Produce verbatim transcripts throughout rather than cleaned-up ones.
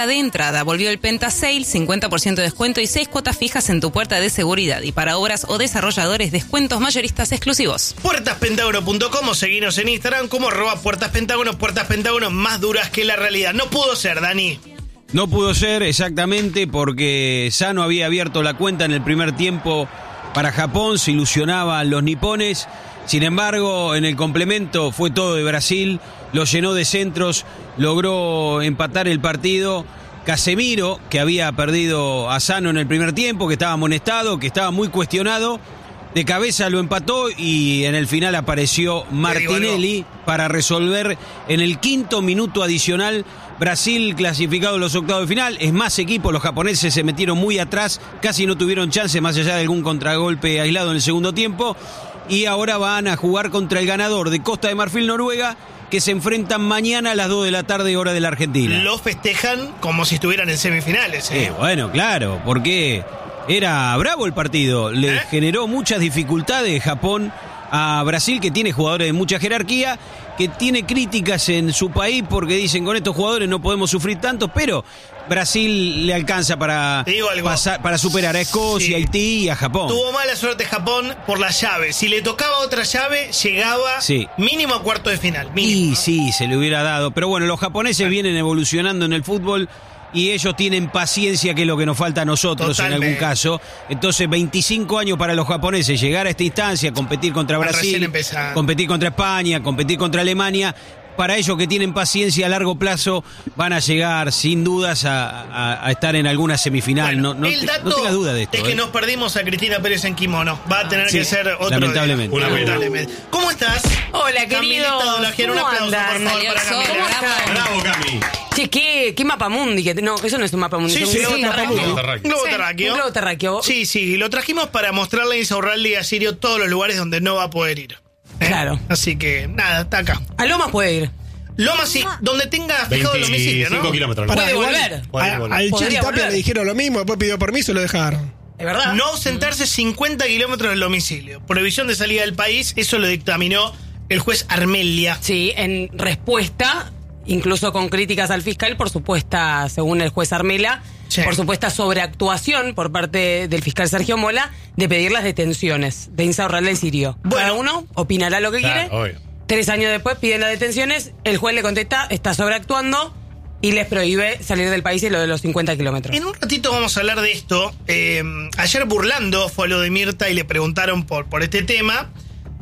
de entrada. Volvió el Penta Sale, cincuenta por ciento de descuento y seis cuotas fijas en tu puerta de seguridad. Y para obras o desarrolladores, descuentos mayoristas exclusivos. puertas pentágono punto com o seguinos en Instagram como arroba Puertas Pentágono. Puertas Pentágono más duras que la realidad. No pudo ser, Dani. No pudo ser exactamente porque Sano había abierto la cuenta en el primer tiempo para Japón, se ilusionaban los nipones. Sin embargo, en el complemento fue todo de Brasil, lo llenó de centros, logró empatar el partido. Casemiro, que había perdido a Sano en el primer tiempo, que estaba amonestado, que estaba muy cuestionado, de cabeza lo empató y en el final apareció Martinelli para resolver en el quinto minuto adicional. Brasil clasificado en los octavos de final, es más equipo, los japoneses se metieron muy atrás, casi no tuvieron chance más allá de algún contragolpe aislado en el segundo tiempo. Y ahora van a jugar contra el ganador de Costa de Marfil, Noruega, que se enfrentan mañana a las dos de la tarde, hora de la Argentina. Lo festejan como si estuvieran en semifinales. ¿eh? Eh, bueno, claro, porque era bravo el partido. Le ¿Eh? generó muchas dificultades Japón a Brasil, que tiene jugadores de mucha jerarquía, que tiene críticas en su país porque dicen con estos jugadores no podemos sufrir tanto, pero Brasil le alcanza para pasar, para superar a Escocia, sí. Haití y a Japón. Tuvo mala suerte Japón por la llave. Si le tocaba otra llave, llegaba sí. mínimo a cuarto de final. Mínimo, y ¿no? sí, se le hubiera dado. Pero bueno, los japoneses vienen evolucionando en el fútbol y ellos tienen paciencia, que es lo que nos falta a nosotros Totalmente. en algún caso. Entonces, veinticinco años para los japoneses llegar a esta instancia, competir contra Brasil, competir contra España, competir contra Alemania. Para ellos que tienen paciencia a largo plazo, van a llegar sin dudas a, a, a estar en alguna semifinal. Bueno, no, no, el dato no tengas duda de esto. Es que ¿eh? nos perdimos a Cristina Pérez en kimono. Va a tener sí, que ser otro lamentablemente. día. Lamentablemente. ¿Cómo estás? Hola, querido. Un aplauso, por favor, para ¿Cómo estás? Bravo, Cami. Che, ¿qué, qué mapa mundi? Que, no, eso no es un mapa mundi. Sí, es un sí, globo sí, terráqueo. un globo terráqueo. Globo terráqueo. Un globo terráqueo. Sí, sí, lo trajimos para mostrarle a Insaurralde y a Sirio todos los lugares donde no va a poder ir. ¿eh? Claro. Así que, nada, está acá. A Lomas puede ir. Lomas sí, donde tenga fijado el domicilio, ¿no? veinticinco kilómetros. Puede Para, volver. A, al Cheli Tapia volver. le dijeron lo mismo, después pidió permiso y lo dejaron. ¿Es verdad? No ausentarse cincuenta kilómetros del domicilio. Prohibición de salida del país, eso lo dictaminó el juez Armelia. Sí, en respuesta, incluso con críticas al fiscal, por supuesta, según el juez Armelia, sí. por supuesta sobreactuación por parte del fiscal Sergio Mola de pedir las detenciones de Insaurralde y Sirio. Bueno, cada uno opinará lo que claro, quiere. Obvio. Tres años después piden las detenciones, el juez le contesta, está sobreactuando y les prohíbe salir del país y lo de los cincuenta kilómetros. En un ratito vamos a hablar de esto. Eh, ayer Burlando fue a lo de Mirta y le preguntaron por, por este tema.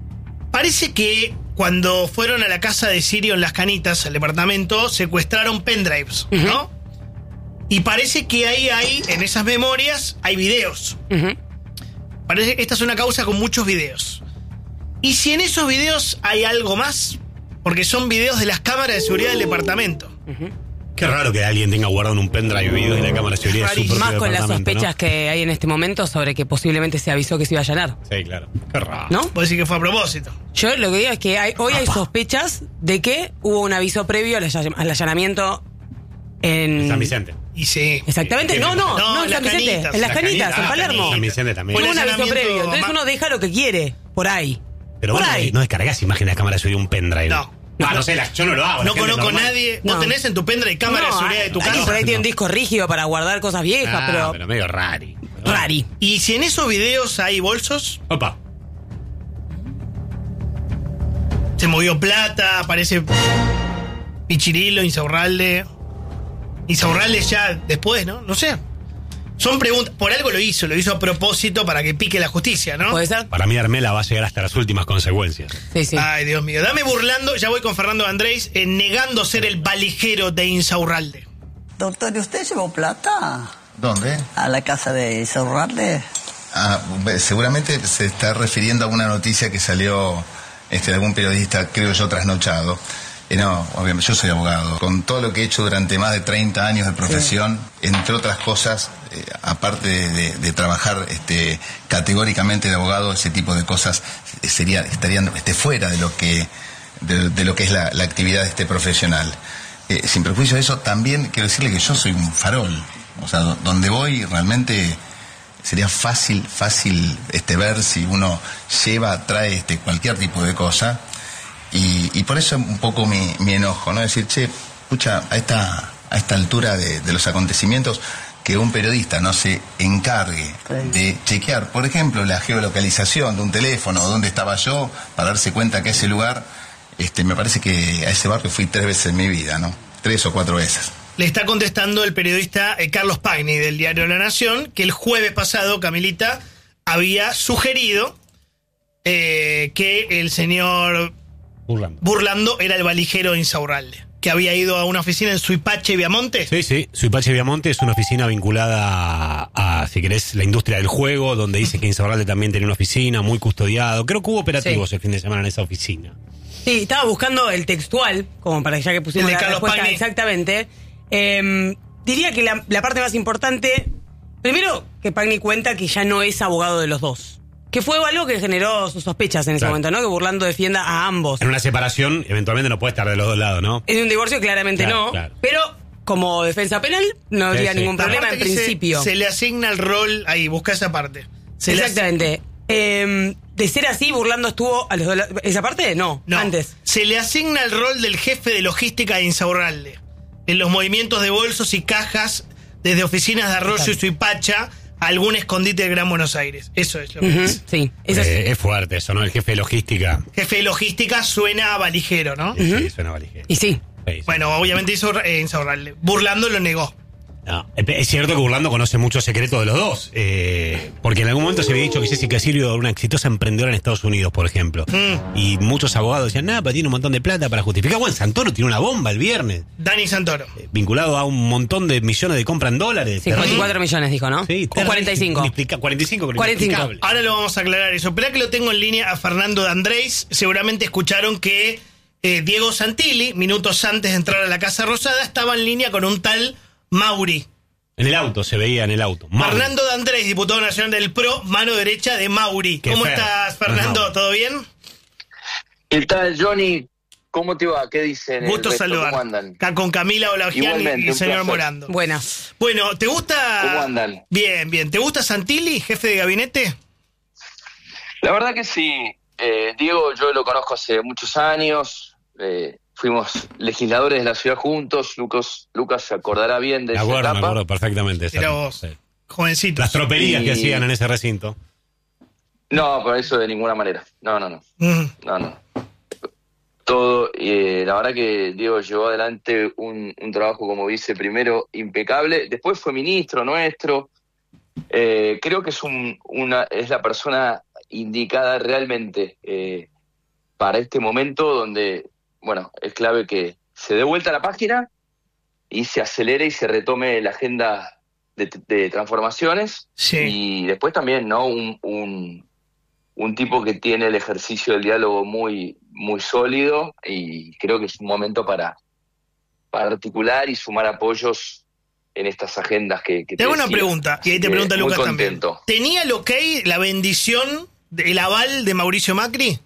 Parece que cuando fueron a la casa de Sirio en Las Canitas, al departamento, secuestraron pendrives, uh-huh. ¿no? Y parece que ahí hay, en esas memorias, hay videos. Uh-huh. Parece que esta es una causa con muchos videos. ¿Y si en esos videos hay algo más? Porque son videos de las cámaras de seguridad del departamento. Uh-huh. Qué raro que alguien tenga guardado en un pendrive videos de la cámara de seguridad de su propio Más con las departamento, sospechas ¿no? que hay en este momento sobre que posiblemente se avisó que se iba a allanar. Sí, claro. Qué raro. ¿No? Puede decir que fue a propósito. Yo lo que digo es que hay, hoy hay sospechas de que hubo un aviso previo al, all- al allanamiento en... San Vicente. Y sí. Exactamente, Sí, no, no, no, no, en en San Las Vicente, Canitas. en Las Las Canitas, Canitas, en ah, Palermo. San Vicente también. Hubo Fue un el aviso allanamiento previo, entonces más- uno deja lo que quiere, por ahí. Pero por vos ahí. no descargás imágenes de la cámara de seguridad de un pendrive. No. Ah, no sé, la- yo no lo hago. la No gente conozco a normal. nadie. No. Vos tenés en tu pendrive cámara de No, seguridad de tu alguien casa. por ahí tiene No. un disco rígido para guardar cosas viejas, Ah, pero... pero medio rari. Rari. Y si en esos videos hay bolsos, Opa. se movió plata, aparece Pichirilo, Insaurralde. Insaurralde ya después, ¿no? No sé. Son preguntas. Por algo lo hizo, lo hizo a propósito para que pique la justicia, ¿no? ¿Puede ser? Para mí Armela va a llegar hasta las últimas consecuencias. Sí, sí. Ay, Dios mío. Dame Burlando, ya voy con Fernando Andrés, eh, negando ser el valijero de Insaurralde. Doctor, ¿y usted llevó plata ¿Dónde? a la casa de Insaurralde? Ah, seguramente se está refiriendo a una noticia que salió este, de algún periodista, creo yo, trasnochado. Eh, no, obviamente, yo soy abogado. Con todo lo que he hecho durante más de treinta años de profesión, sí. entre otras cosas, eh, aparte de, de, de trabajar este, categóricamente de abogado, ese tipo de cosas eh, sería, estarían este, fuera de lo que, de, de lo que es la, la actividad de este profesional. Eh, sin perjuicio de eso, también quiero decirle que yo soy un farol. O sea, donde voy realmente sería fácil, fácil este, ver si uno lleva, trae este, cualquier tipo de cosa. Y, y por eso un poco mi, mi enojo, ¿no? Decir, che, escucha, a esta, a esta altura de, de los acontecimientos, que un periodista no se encargue de chequear, por ejemplo, la geolocalización de un teléfono, dónde estaba yo, para darse cuenta que ese lugar, este, me parece que a ese barrio fui tres veces en mi vida, ¿no? Tres o cuatro veces. Le está contestando el periodista eh, Carlos Pagni del diario La Nación, que el jueves pasado, Camilita, había sugerido eh, que el señor Burlando. Burlando era el valijero de Insaurralde, que había ido a una oficina en Suipache, Viamonte. Sí, sí, Suipache Viamonte es una oficina vinculada a, a, si querés, la industria del juego, donde dice que Insaurralde también tenía una oficina, muy custodiado. Creo que hubo operativos sí. el fin de semana en esa oficina. Sí, estaba buscando el textual, como para que ya que pusimos la respuesta Pagni. Exactamente. Eh, diría que la, la parte más importante, primero que Pagni cuenta que ya no es abogado de los dos, que fue algo que generó sus sospechas en ese claro. momento, ¿no? Que Burlando defienda a ambos. En una separación, eventualmente no puede estar de los dos lados, ¿no? En un divorcio, claramente claro, no. Claro. Pero como defensa penal, no sí, habría sí. ningún problema en principio. Se, se le asigna el rol ahí, busca esa parte. Se Exactamente. Eh, de ser así, Burlando estuvo a los dos. ¿Esa parte? No, no, antes. Se le asigna el rol del jefe de logística de Insaurralde en los movimientos de bolsos y cajas desde oficinas de Arroyo y Suipacha a algún escondite del Gran Buenos Aires. Eso es lo que uh-huh, es. Sí, eso eh, es. Es fuerte eso, ¿no? El jefe de logística. Jefe de logística suena a valijero, ¿no? Sí, uh-huh. sí suena a valijero. Y sí. sí, sí. Bueno, obviamente hizo eh, Insaurralde. Burlando lo negó. No, es cierto que Burlando conoce muchos secretos de los dos, eh, porque en algún momento se había dicho que Jessica Silvio era una exitosa emprendedora en Estados Unidos, por ejemplo, mm. y muchos abogados decían, nada, pero tiene un montón de plata para justificar. Bueno, Santoro tiene una bomba el viernes. Dani Santoro. Eh, vinculado a un montón de millones de compra en dólares. cincuenta y cuatro millones dijo, ¿no? Sí, o cuarenta y cinco. Inexplica- cuarenta y cinco, pero cuarenta y cinco. inexplicable. Ahora lo vamos a aclarar eso. Esperá que lo tengo en línea a Fernando de Andrés. Seguramente escucharon que eh, Diego Santilli, minutos antes de entrar a la Casa Rosada, estaba en línea con un tal Mauri. En el auto, se veía en el auto. Mauri. Fernando de Andrés, diputado nacional del P R O, mano derecha de Mauri. Qué ¿Cómo feo. estás, Fernando? No. ¿Todo bien? ¿Qué tal, Johnny? ¿Cómo te va? ¿Qué dicen? Gusto resto? saludar. ¿Cómo andan? Acá con Camila Olagian y Igualmente, el un señor placer. Morando. Buenas. Bueno, ¿te gusta? ¿Cómo andan? Bien, bien. ¿Te gusta Santilli, jefe de gabinete? La verdad que sí. Eh, Diego, yo lo conozco hace muchos años. Eh, fuimos legisladores de la ciudad juntos. Lucas, Lucas se acordará bien de Me esa acuerdo, etapa. me acuerdo perfectamente. esa- Era vos, sí. jovencito. Las tropelías Y- que hacían en ese recinto. No, por eso de ninguna manera. No, no, no. Mm. No, no. Todo, eh, la verdad que Diego llevó adelante un, un trabajo como vice primero impecable. Después fue ministro nuestro. Eh, creo que es un, una es la persona indicada realmente eh, para este momento donde, bueno, es clave que se dé vuelta la página y se acelere y se retome la agenda de, de transformaciones. Sí. Y después también, ¿no? Un, un, un tipo que tiene el ejercicio del diálogo muy, muy sólido y creo que es un momento para, para articular y sumar apoyos en estas agendas que, que Te hago una decía. pregunta, y ahí te Así que pregunta muy Lucas también. contento. ¿Tenía el ok, la bendición, el aval de Mauricio Macri?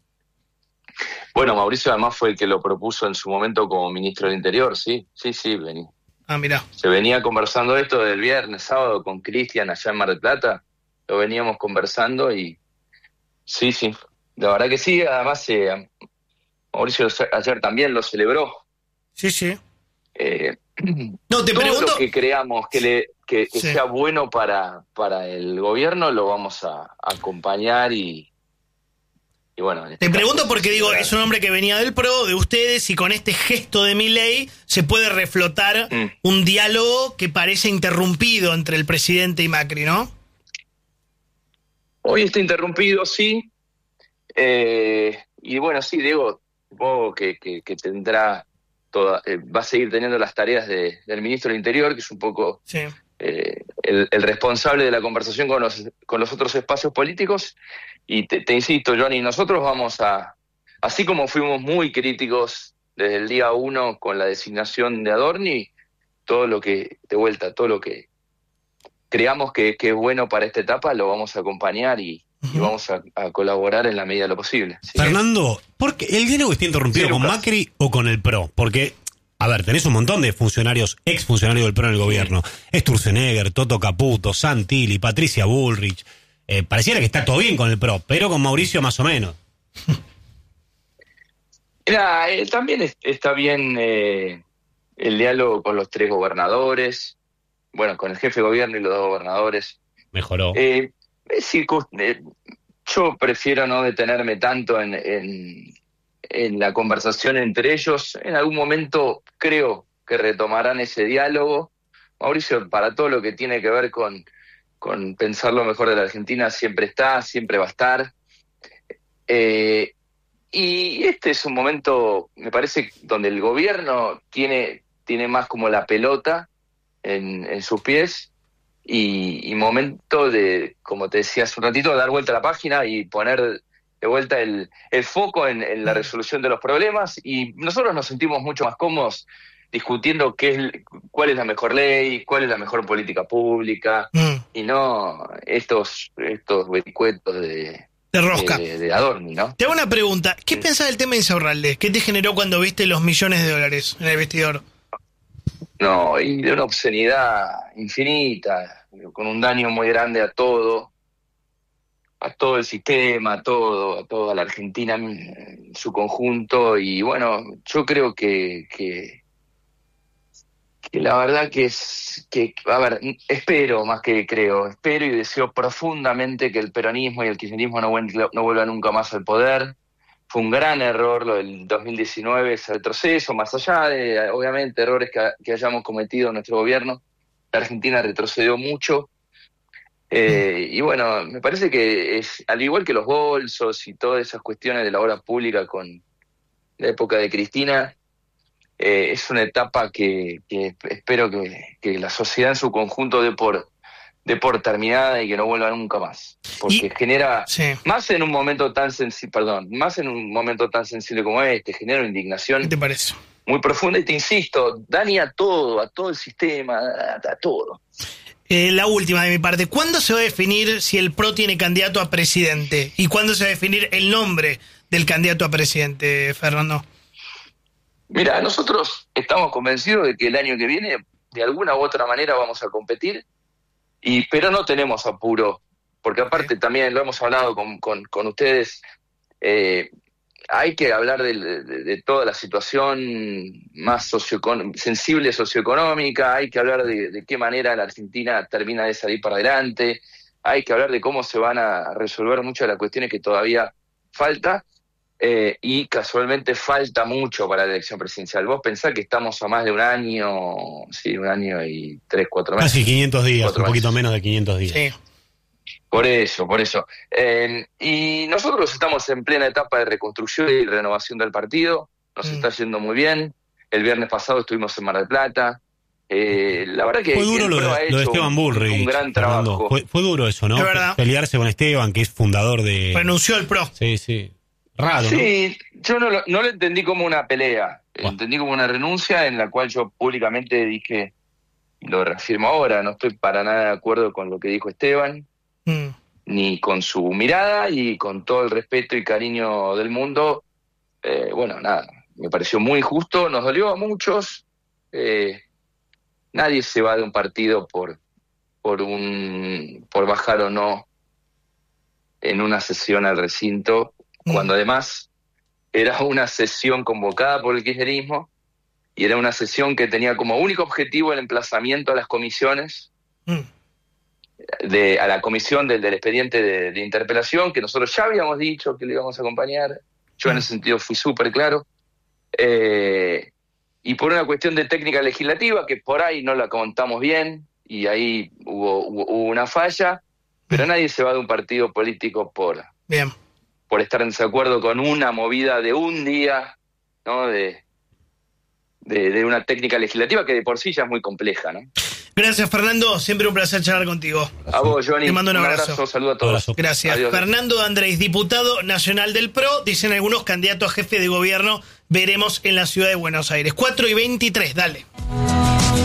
Bueno, Mauricio además fue el que lo propuso en su momento como ministro del Interior, sí, sí, sí, vení. Ah, mirá. Se venía conversando esto del viernes, sábado con Cristian allá en Mar del Plata, lo veníamos conversando y sí, sí, la verdad que sí, además eh, Mauricio ayer también lo celebró. Sí, sí. Eh, No, te todo pregunto... lo que creamos que, le, que, que Sí. sea bueno para, para el gobierno lo vamos a, a acompañar y, y bueno. en este Te caso, pregunto porque digo, celebrar. es un hombre que venía del P R O, de ustedes, y con este gesto de Milei se puede reflotar Mm. un diálogo que parece interrumpido entre el presidente y Macri, ¿no? Hoy está interrumpido, sí. Eh, y bueno, sí, Diego, supongo que, que, que tendrá toda, eh, va a seguir teniendo las tareas de, del ministro del Interior, que es un poco Sí. eh, el, el responsable de la conversación con los, con los otros espacios políticos. Y te, te insisto, Johnny, nosotros vamos a, así como fuimos muy críticos desde el día uno con la designación de Adorni, todo lo que, de vuelta, todo lo que creamos que, que es bueno para esta etapa, lo vamos a acompañar y, y vamos a, a colaborar en la medida de lo posible. Así que- Fernando, ¿por qué el diálogo está interrumpido Sí, con Lucas. Macri o con el P R O? Porque, a ver, tenés un montón de funcionarios, ex funcionarios del P R O en el gobierno. Sturzenegger, Toto Caputo, Santilli, Patricia Bullrich. Eh, pareciera que está todo bien con el P R O, pero con Mauricio más o menos. Mira, eh, también es- está bien, eh, el diálogo con los tres gobernadores, bueno, con el jefe de gobierno y los dos gobernadores. Mejoró. Eh, es circun- eh, yo prefiero no detenerme tanto en, en, en la conversación entre ellos. En algún momento creo que retomarán ese diálogo. Mauricio, para todo lo que tiene que ver con, con pensar lo mejor de la Argentina, siempre está, siempre va a estar. Eh, y este es un momento, me parece, donde el gobierno tiene, tiene más como la pelota en, en sus pies y, y momento de, como te decía hace un ratito, dar vuelta a la página y poner de vuelta el, el foco en, en la resolución de los problemas. Y nosotros nos sentimos mucho más cómodos discutiendo qué es, cuál es la mejor ley, cuál es la mejor política pública, mm. y no estos, estos vericuetos de... De rosca. De, de Adorni, ¿no? Te hago una pregunta. ¿Qué sí. pensás del tema de Insaurralde? ¿Qué te generó cuando viste los millones de dólares en el vestidor? No, y de una obscenidad infinita, con un daño muy grande a todo, a todo el sistema, a todo, a toda la Argentina en su conjunto. Y bueno, yo creo que, que, que la verdad que es, que, a ver, espero más que creo, espero y deseo profundamente que el peronismo y el kirchnerismo no, vuel- no vuelvan nunca más al poder. Fue un gran error lo del dos mil diecinueve, ese retroceso, más allá de, obviamente, errores que, que hayamos cometido en nuestro gobierno. La Argentina retrocedió mucho. Eh, y bueno, me parece que es, al igual que los bolsos y todas esas cuestiones de la obra pública con la época de Cristina, eh, es una etapa que, que espero que, que la sociedad en su conjunto dé por... de por terminada y que no vuelva nunca más, porque y, genera sí. más en un momento tan sensible, perdón, más en un momento tan sensible como este, genera una indignación. ¿Qué te parece? Muy profunda y te insisto, daña a todo, a todo el sistema, a, a todo. Eh, la última de mi parte, ¿cuándo se va a definir si el P R O tiene candidato a presidente? ¿Y cuándo se va a definir el nombre del candidato a presidente, Fernando? Mira, nosotros estamos convencidos de que el año que viene, de alguna u otra manera, vamos a competir. Y, pero no tenemos apuro, porque aparte sí. también lo hemos hablado con, con, con ustedes, eh, hay que hablar de, de, de toda la situación más socioecon- sensible socioeconómica, hay que hablar de, de qué manera la Argentina termina de salir para adelante, hay que hablar de cómo se van a resolver muchas de las cuestiones que todavía falta, eh, y casualmente falta mucho para la elección presidencial. Vos pensás que estamos a más de un año, sí, un año y tres, cuatro meses. Casi quinientos días, un poquito meses. menos de quinientos días. Sí. Por eso, por eso. Eh, y nosotros estamos en plena etapa de reconstrucción y renovación del partido, nos mm. está yendo muy bien. El viernes pasado estuvimos en Mar del Plata. Eh, la verdad que fue duro que lo, de, lo de Esteban Bullrich, un, un gran Fernando. trabajo. Fue, fue duro eso, ¿no? Pelearse con Esteban, que es fundador de... Renunció al P R O. Sí, sí. Raro, sí, ¿no? yo no lo, no lo entendí como una pelea, bueno. entendí como una renuncia en la cual yo públicamente dije, y lo reafirmo ahora, no estoy para nada de acuerdo con lo que dijo Esteban, mm. ni con su mirada, y con todo el respeto y cariño del mundo. Eh, bueno, nada, me pareció muy injusto, nos dolió a muchos. Eh, nadie se va de un partido por, por, un, por bajar o no en una sesión al recinto, cuando además era una sesión convocada por el kirchnerismo y era una sesión que tenía como único objetivo el emplazamiento a las comisiones, mm. de, a la comisión del, del expediente de, de interpelación, que nosotros ya habíamos dicho que le íbamos a acompañar. Yo mm. en ese sentido fui súper claro. Eh, y por una cuestión de técnica legislativa, que por ahí no la contamos bien, y ahí hubo, hubo, hubo una falla, pero mm. nadie se va de un partido político por... Bien. por estar en desacuerdo con una movida de un día, ¿no? De, de, de una técnica legislativa que de por sí ya es muy compleja, ¿no? Gracias, Fernando. Siempre un placer charlar contigo. A vos, Johnny. Te mando un, un abrazo. abrazo. Saludo a todos. Gracias. Adiós. Fernando Andrés, diputado nacional del P R O. Dicen algunos candidatos a jefe de gobierno. Veremos en la ciudad de Buenos Aires. cuatro y veintitrés, dale.